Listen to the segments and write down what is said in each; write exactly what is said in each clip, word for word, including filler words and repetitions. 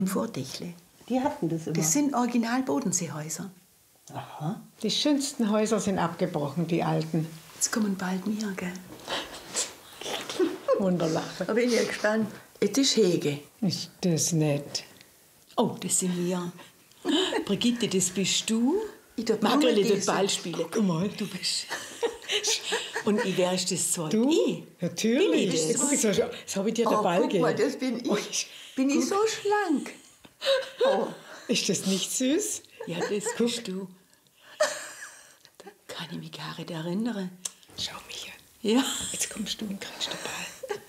Vor Dechle. Die hatten das immer. Das sind original Bodenseehäuser. Aha. Die schönsten Häuser sind abgebrochen, die alten. Jetzt kommen bald mehr, gell? Wunderlache. Da bin ich ja gespannt. Es ist Hege. Ist das nett? Oh, das sind wir. Brigitte, das bist du. Ich tue Magrele das das Ball spielen. Guck mal. Du bist. Und ich wärst das so. Du? Ich? Natürlich. Bin ich das? Guck, so, so habe ich dir den Oh, Ball guck gegeben. mal, das bin ich. Bin ich so schlank? Oh. Ist das nicht süß? Ja, das bist du. Da kann ich mich gar nicht erinnern. Schau mich an. Ja. Jetzt kommst du und kriegst den Ball.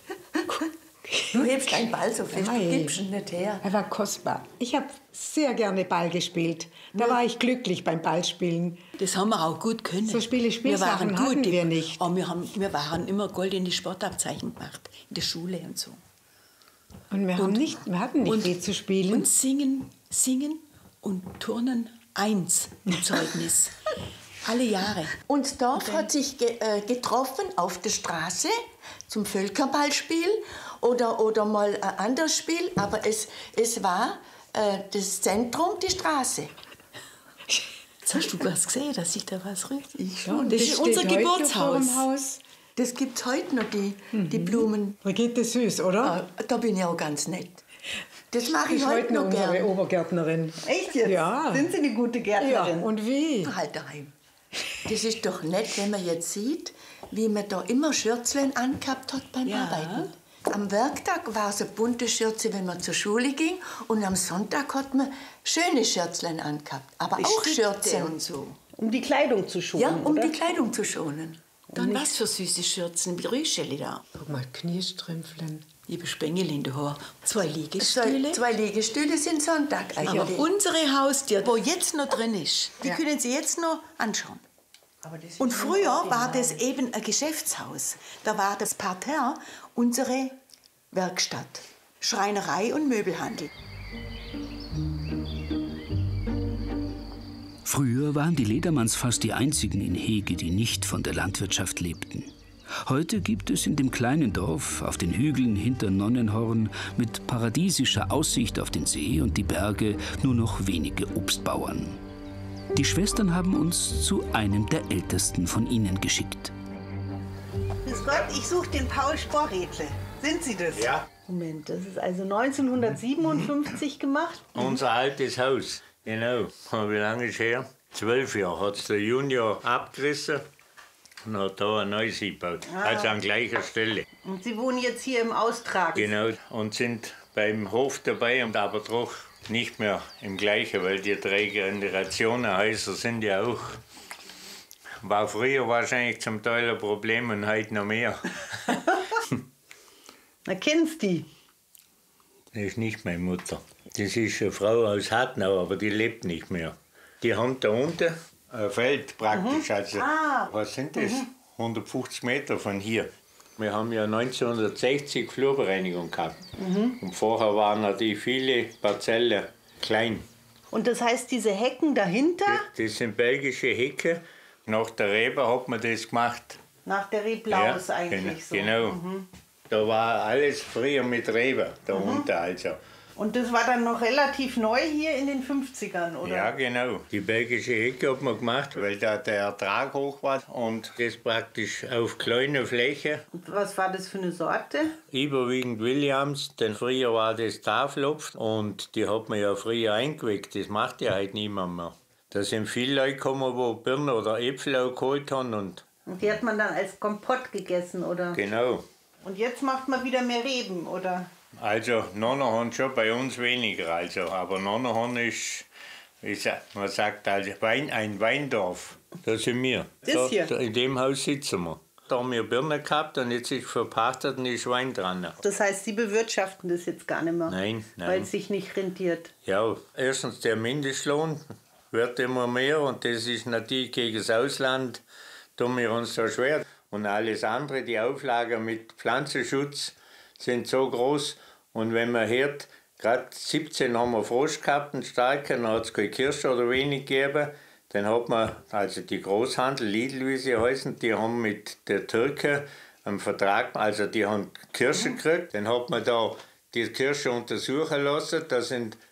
Du hebst deinen Ball so fest, du Nein. gibst ihn nicht her. Er war kostbar. Ich habe sehr gerne Ball gespielt. Da war ich glücklich beim Ballspielen. Das haben wir auch gut können. So viele Spielsachen wir waren hatten gut. wir nicht. Aber wir, haben, wir waren immer goldene Sportabzeichen gemacht. In der Schule und so. Und wir, haben Und- nicht, wir hatten nicht und- viel zu spielen. Und singen, singen und turnen eins im Zeugnis. Alle Jahre. Und das Dorf hat sich ge äh, getroffen auf der Straße zum Völkerballspiel oder, oder mal ein anderes Spiel. Aber es, es war äh, das Zentrum, die Straße. Jetzt hast du was gesehen, dass sich da was rührt? Ich Ja, und das ist steht unser heute Geburtshaus. vor dem Haus. Das gibt es heute noch, die, die Blumen. Brigitte süß, oder? Ah, da bin ich auch ganz nett. Das mache Die ich ist heute heute noch unsere gern. Obergärtnerin. Echt jetzt? Ja. Sind Sie eine gute Ja, Gärtnerin? und wie? Halt daheim. Das ist doch nett, wenn man jetzt sieht, wie man da immer Schürzlein angehabt hat beim Ja. Arbeiten. Am Werktag war es eine bunte Schürze, wenn man zur Schule ging. Und am Sonntag hat man schöne Schürzlein angehabt. Aber auch Schürzen. Und so. Um die Kleidung zu schonen, Ja, um oder? die Kleidung zu schonen. Dann was für süße Schürzen, wie Rüscheli da. Guck mal, Kniestrümpflen. Liebe Spengel in der Haar. Zwei Äh, Liegestühle. Liegestühle? Zwei, zwei Liegestühle sind Sonntag. Ah, Aber unsere Haustür, wo jetzt noch drin ist, die Ja. können Sie jetzt noch anschauen. Aber das Und ist früher original. war das eben ein Geschäftshaus. Da war das Parterre unsere Werkstatt. Schreinerei und Möbelhandel. Früher waren die Ledermanns fast die einzigen in Hege, die nicht von der Landwirtschaft lebten. Heute gibt es in dem kleinen Dorf auf den Hügeln hinter Nonnenhorn mit paradiesischer Aussicht auf den See und die Berge nur noch wenige Obstbauern. Die Schwestern haben uns zu einem der ältesten von ihnen geschickt. Grüß Gott, ich suche den Paul Sporrädle. Sind Sie das? Ja, Moment, das ist also neunzehnhundertsiebenundfünfzig gemacht. unser altes Haus. Genau. Und wie lange ist her? Zwölf Jahre hat es der Junior abgerissen und hat da ein neues gebaut. Also an gleicher Stelle. Und Sie wohnen jetzt hier im Austrag. Genau. Und sind beim Hof dabei, und aber doch nicht mehr im gleichen, weil die drei Generationenhäuser sind ja auch. War früher wahrscheinlich zum Teil ein Problem und heute noch mehr. Na, kennst die? Das ist nicht meine Mutter. Das ist eine Frau aus Hartnau, aber die lebt nicht mehr. Die haben da unten ein Feld praktisch. Also, Ah. was sind das? hundertfünfzig Meter von hier. Wir haben ja neunzehnhundertsechzig Flurbereinigung gehabt. Und vorher waren natürlich viele Parzellen klein. Und das heißt, diese Hecken dahinter, Das sind belgische Hecke. Nach der Rebe hat man das gemacht. nach der Reblaus Ja, eigentlich so. Genau. Da war alles früher mit Rebe, da Mhm. unten also. Und das war dann noch relativ neu hier in den fünfzigern, oder? Ja, genau. Die belgische Hecke hat man gemacht, weil da der Ertrag hoch war und das praktisch auf kleiner Fläche. Und was war das für eine Sorte? Überwiegend Williams, denn früher war das Tafelopf und die hat man ja früher eingeweckt. Das macht ja heute niemand mehr. Da sind viele Leute gekommen, die Birnen oder Äpfel auch geholt haben und Und die hat man dann als Kompott gegessen, oder? genau. Und jetzt macht man wieder mehr Reben, oder? Also Nonnenhorn schon bei uns weniger, also, aber Nonnenhorn ist, wie sa- man sagt, also Wein, ein Weindorf. Da sind wir. Das da, hier? Da, in dem Haus sitzen wir. Da haben wir Birnen gehabt und jetzt ist verpachtet und ist Wein dran. Das heißt, Sie bewirtschaften das jetzt gar nicht mehr? Nein, Weil nein. es sich nicht rentiert. Ja, erstens der Mindestlohn wird immer mehr und das ist natürlich gegen das Ausland, tun wir uns so schwer. Und alles andere, die Auflagen mit Pflanzenschutz sind so groß. Und wenn man hört, gerade siebzehn haben wir Frost gehabt, einen starken, dann hat es keine Kirsche oder wenig gegeben. Dann hat man, also die Großhandel, Lidl, wie sie heißen, die haben mit der Türken einen Vertrag, also die haben Kirsche gekriegt. Dann hat man da die Kirsche untersuchen lassen. Da sind